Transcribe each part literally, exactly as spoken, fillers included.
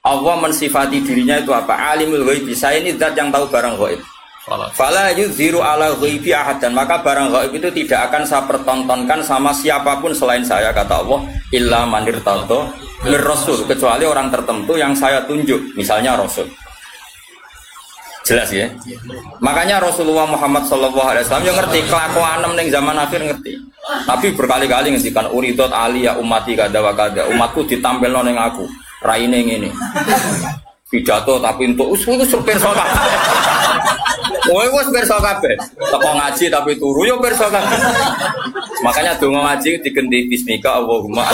Allah mensifati dirinya itu apa? Alimul ghaibi. Saya ini zat yang tahu barang ghaib. Fala yuzhiru ala ghaibi ahadan. Maka barang ghaib itu tidak akan saya pertontonkan sama siapapun selain saya, kata Allah. Illa man irtadha mir rasul, kecuali orang tertentu yang saya tunjuk, misalnya rasul. Jelas ya? Makanya Rasulullah Muhammad sallallahu alaihi wasallam yang ngerti kelakuan ning zaman akhir ngerti. Tapi berkali-kali ngendikan uridot ali ya ummati kada wa kada. Umatku ditampilno ning aku. Raine ngene. Pidato tapi untuk usul supir kabeh. Kowe wis pirsa kabeh. Teko ngaji tapi turu yo pirsa kabeh. Makanya donga ngaji digendi bismika Allahumma.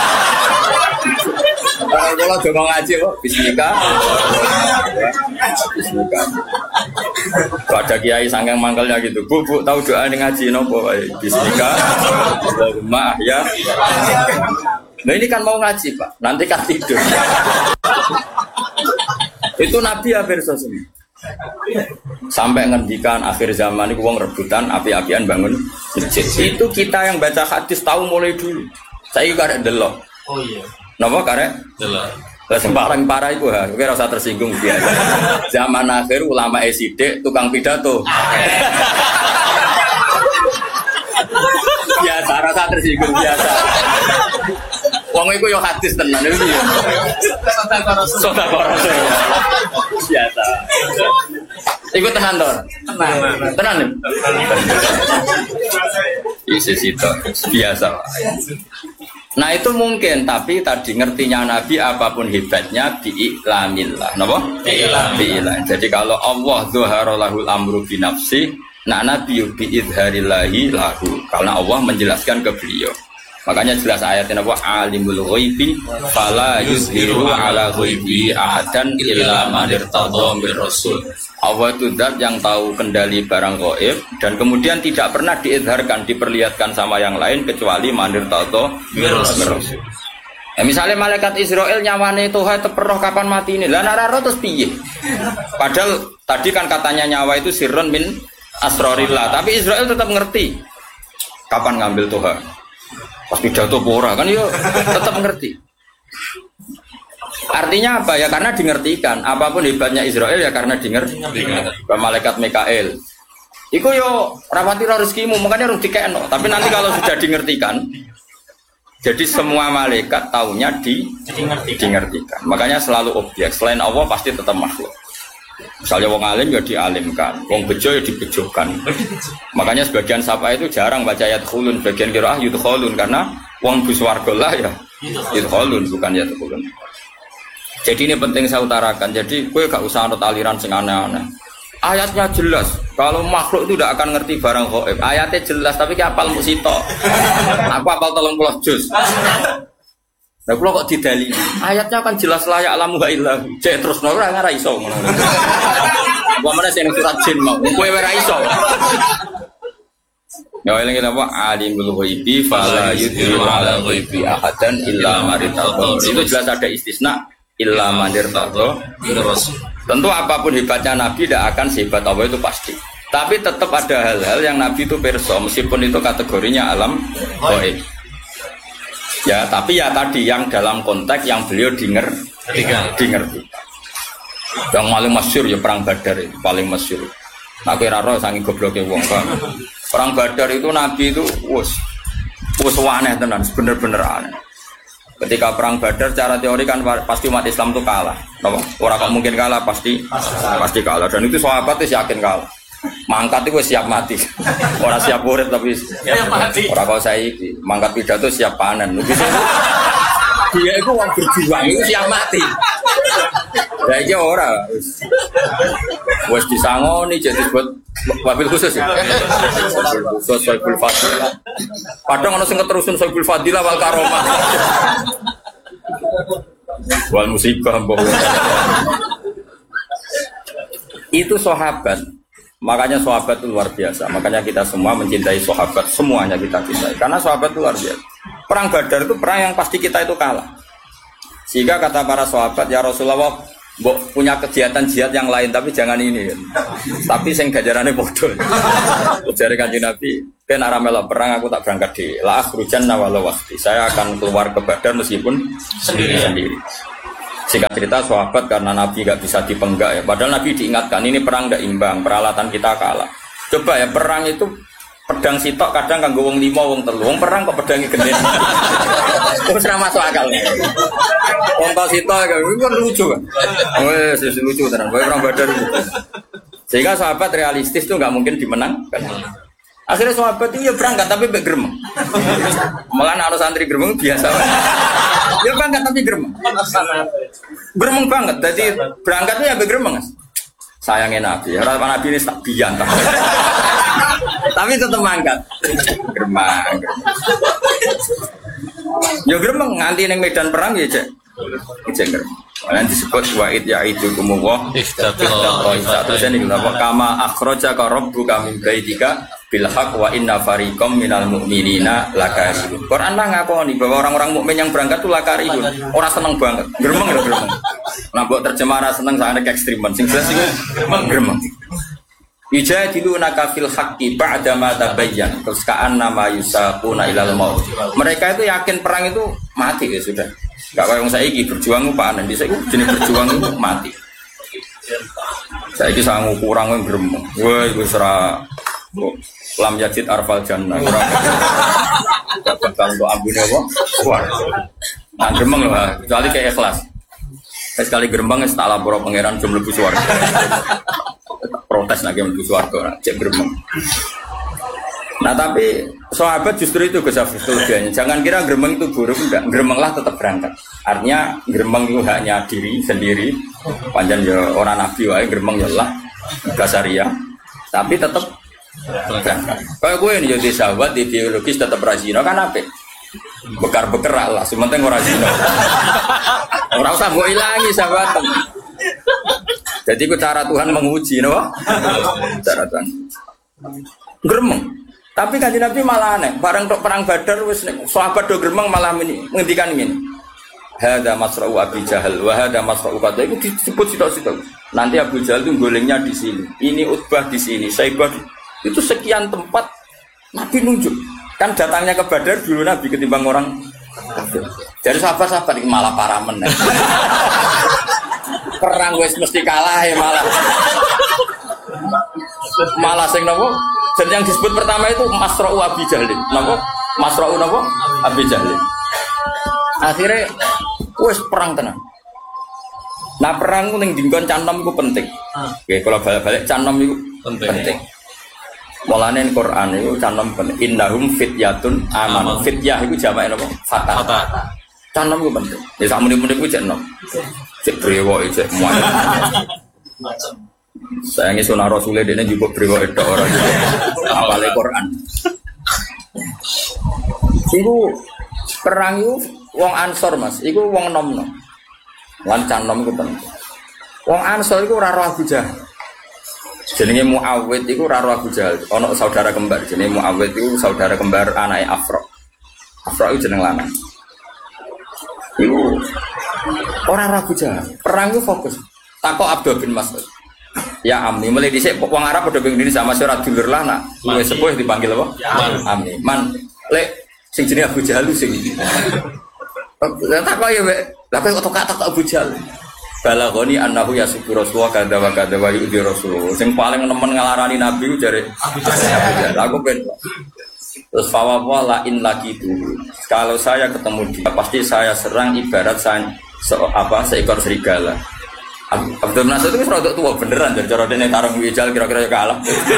Kalau kalau donga ngaji kok bismika. Bismika. Ada kiai sangking mangkelnya gitu. Bu, bu tahu doa ning ngaji napa wae? Bismika Allahumma ya. Nah ini kan mau ngaji Pak, nanti kan tidur. Itu Nabi hampir semua. Sampai ngendikan akhir zaman itu wong rebutan api-apian bangun masjid. Itu kita yang baca hadis tahu mulai dulu. Saya karek delok. Oh iya. Napa karek? Delok. Lah sing paling parah iku ha, kowe ora usah tersinggung biasa. Zaman akhir ulama esidik tukang pidato. Biasa rasa tersinggung biasa. Wong iku yo hadis tenan iki yo. Sedekah rasul. Biasa. Iku tenan to? Tenan. Tenan. Isi situ biasa. Nah itu mungkin, tapi tadi ngertinya Nabi apapun hebatnya bi'iklamillah. Napa? Bi'iklam. Jadi kalau Allah zuhara lahul amru binafsi, nah Nabi bi'idharillahi lahu. Karena Allah menjelaskan ke beliau. Makanya jelas ayatnya apa? Alimul ghaibi fala yuzhiru ala ghaibi ahadan illa man irtadha mir rasul. Allah itu zat yang tahu kendali barang gaib dan kemudian tidak pernah diizharkan, diperlihatkan sama yang lain kecuali man irtadha mir rasul. Ya, misalnya malaikat Israel nyawane itu hai teperoh kapan mati ini. Lah nek ora terus piye? Padahal tadi kan katanya nyawa itu sirrun min asrarillah, tapi Israel tetap ngerti kapan ngambil Tuhan. Pas pidato pora kan yo tetap ngerti. Artinya apa ya? Karena dingertikan. Apapun hebatnya Israel ya karena dingerti. Malaikat Mikael. Iku yo rapati rezekimu, makanya harus dikekno. Tapi nanti kalau sudah dingertikan, jadi semua malaikat taunya di dingertikan. Makanya selalu objek. Selain Allah pasti tetap makhluk. Misalnya wong alim ya dialimkan, wong bejo ya dibejokan. Makanya sebagian sapa itu jarang baca ayat khulun, bagian qiraah yudkhulun karena wong buswarga lah ya yudkhulun bukan yadkhulun. Jadi ini penting saya utarakan. Jadi kowe gak usah anut aliran sing aneh-aneh. Ayatnya jelas, kalau makhluk itu tidak akan ngerti barang gaib. Ayatnya jelas tapi ki apal musito. Aku apal telung puluh juz. Nah, kalau kok didalili, ayatnya kan jelas layak alamu wa illah. Cek terus ora ora iso ngono. Wa mana sing surat jin mau. Kowe ora iso. Ya eling apa alimul ghaibi fala yudhiru ala ghaibi ahadan illa man irtadha. Itu jelas ada istisna illa man irtadha. Tentu apapun hebatnya Nabi tidak akan sehebat Allah itu pasti. Tapi tetap ada hal-hal yang Nabi itu perso meskipun itu kategorinya alam gaib. Ya, tapi ya tadi yang dalam konteks yang beliau dimengerti, dimengerti. Yang paling masyhur ya perang Badar itu paling masyhur. Nah, kira roh saking gobloke wong kan. Perang Badar itu Nabi itu wus, wus aneh tenan, bener-bener aneh. Ketika perang Badar, secara teori kan pasti umat Islam itu kalah. Orang kok mungkin kalah pasti, pasti kalah. Dan itu sahabat itu yakin kalah. Mangkat itu siap mati, orang siap urip tapi siap mati. Orang kalau saya ini mangkat pidato siap panen. Dia itu orang berjuang itu siap mati. Kayaknya orang, wes disangoni jadi buat wabil khusus ya. Wabil khusus Soibul Fadilah. Padahal orang sing terusin Soibul Fadilah wal karomah. Wal musibah bohong. Itu sahabat. Makanya sahabat itu luar biasa. Makanya kita semua mencintai sahabat. Semuanya kita cintai. Karena sahabat itu luar biasa. Perang Badar itu perang yang pasti kita itu kalah. Sehingga kata para sahabat, ya Rasulullah, mbok punya kegiatan jihad yang lain, tapi jangan ini. Tapi sing gajarannya bodoh. Ujar Kanjeng Nabi, ben arah melok perang aku tak berangkat di la akhrujan walau waqti. Saya akan keluar ke Badar meskipun sendiri-sendiri. Singkat cerita sahabat karena Nabi gak bisa dipenggak ya. Padahal Nabi diingatkan ini perang gak imbang, peralatan kita kalah. Coba ya perang itu pedang sitok kadang kanggo wong lima wong telu. Wong perang kok pedangi gede. Wis ora masuk akal. Wong kok sitok kan lucu kan. Wes lucu tenan. Kowe perang Badar. Sehingga sahabat realistis tuh nggak mungkin dimenangkan. Akhirnya sahabat itu ya berangkat tapi be gremeng. Malah harus santri gremeng biasa. Ya berangkat tapi gremeng. Gremeng banget. Jadi berangkatnya ya be gremeng. Sayangnya Nabi. Harapan Nabi ini tak bian. Tapi tetap mangkat. Gremeng. Ya gremeng nganti neng medan perang ya cek. Cek gremeng. Yang disebut wa'id ya'idu kumuwah terus ini apa kama akhrajaka rabbuka min baitika bil haqq wa inna fariqam minal mu'minina lakarihun. Quran lah ngakoni bahwa orang-orang mukmin yang berangkat itu lakarihun. Orang seneng banget. Gremeng lho gremeng. Nah mbok terjemah ra seneng sangat ekstrimen. Sing jelas iku gremeng. Yujadilunaka fil haqqi ba'da ma tabayyan. Terus ka'anna ma yusaquna ilal maut. Mereka itu yakin perang itu mati ya sudah. Gak kayak orang saiki berjuang panen, bisa itu jenis berjuang itu mati. Saiki sangu kurang yang gremeng. Wah, itu serah lam yajid arfal jannah. Gak bakal untuk ambune apa? Wah, nah gremeng loh, kecuali kayak ikhlas. Sekali gremeng es tak lapor pangeran jom lebu suarga. Protes lagi lebu suarga, cek gremeng. Nah tapi sahabat justru itu kesafian. Jangan kira gremeng itu buruk, enggak. Gremenglah tetap berangkat. Artinya gremeng itu hanya diri sendiri. Panjang ya orang nabi wae gremeng ya lah basaria. Tapi tetap berangkat. Kayak gue ini jadi sahabat ideologis tetap rajin kan apa? Bekar-bekar lah, sementing orang rajin. Orang usah mau ilangi sahabat. Jadi itu cara Tuhan menguji, no? Cara Tuhan. Gremeng. Tapi kanjeng Nabi malah aneh, bareng tok perang Badar wis sahabat do gremeng malah ngendikan ngene. Hadza masra'u Abi Jahal wa hadza masra'u kata itu disebut sitok-sitok. Nanti Abu Jahal itu golengnya di sini. Ini Utbah di sini, Saibah itu sekian tempat Nabi nunjuk. Kan datangnya ke Badar dulu Nabi ketimbang orang. Jadi sahabat-sahabat ini malah para men. Perang wis mesti kalah ya malah. Malah sing nopo? Dan yang disebut pertama itu Masra'u Abi Jahlin. Napa? Masra'u napa? Abi Jahlin. Akhirnya wes perang tenan. Nah perang ku ning dinggon canom iku penting. Oke, kalau balik-balik canom iku penting. penting. Mulane Quran iku canom penting. Innahum fityatun amanu. Fityah iku jamake napa? Fata. Canom iku penting. Ya sak muni-muni ku cek nom. Cek brewoke cek muat. Macam sayangnya sunah Rasulullah dia juga beriwa itu orang juga apalagi Quran. Iku perang itu wong Ansor mas, iku wong nom nom, lancan nom itu penting. Wong Ansor iku raro Abu Jahal. Jenenge Muawwid iku raro Abu Jahal. Ono saudara kembar jenenge Muawwid iku saudara kembar anake Afra. Afra itu jeneng lanang. Iku ora Abu Jahal. Perang itu fokus. Takok Abdul bin Mas'ud. Ya Amni, mulai dhisik wong Arab padha bingung dini sama surat dulur lah nak. Luwih sepuh dipanggil apa? Ya, Amni. Man, lek sing jenenge Abu Jahal sing iki. Lah tak kok ya, Mbak. Lah kok kata Abu Jahal. Balagoni annahu yasbu Rasulullah kadza wa kadza wa yudi Rasulullah. Sing paling nemen ngalarani Nabi jare Abu Jahal. Aku ben terus fawawa la in lagi itu. Kalau saya ketemu dia pasti saya serang ibarat saya se apa seekor serigala. Abdul Nasir itu rodok tua beneran dari cara dia tarung wijal kira-kira kalah.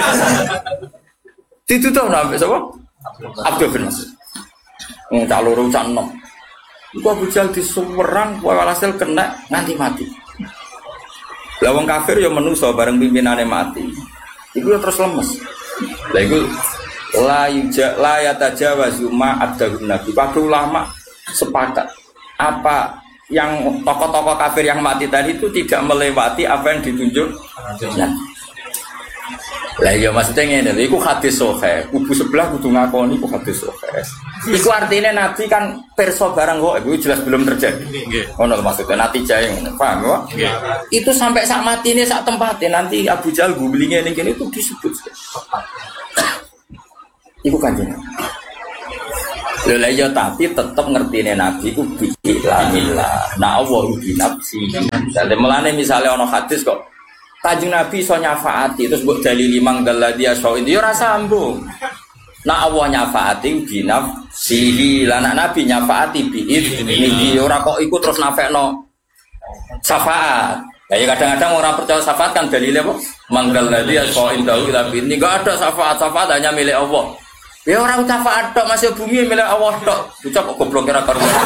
Itu tuh nabi siapa? Abdul Nasir. Ngcak loro cak enom. Iku Abu Jahal disuwerang walhasil kena nganti mati. Lah wong kafir ya menungso bareng pimpinane mati. Iku terus lemes. Lah iku la yuja la yatajawazu ma adahun nabi. Para ulama sepakat apa yang tokoh-tokoh kafir yang mati tadi itu tidak melewati apa yang ditunjuk. Nah. Lah iya maksudnya ngene lho, iku hadis sahih. Kubu sebelah kudu ngakoni iku hadis sahih. Iku artinya Nabi kan perso barang kok itu jelas belum terjadi. Nggih. Ngono maksudnya natijah ngono. Paham kok? Nggih. Itu sampai sak matine sak tempate nanti Abu Jahal gulinge ning kene itu disebut. Iku kanjeng. Lha iya tapi tetep ngertine Nabi ku biilamillah. Nah Allah ubi nafsi. Dadi melane misale ana hadis kok Kanjeng Nabi iso nyafaati terus mbok dalili manggal dia so itu ya ora sambung. Nah Allah nyafaati bi nafsihi. Lah Nabi nyafaati bi idzni ora kok iku terus nafekno syafaat. Ya kadang-kadang orang percaya syafaat kan dalilnya apa? Manggal dia so indahu tapi ini enggak ada syafaat. Syafaat hanya milik Allah. Ya orang syafaat tok masih bumi milik Allah tok. Ucap kok goblok kira karuan.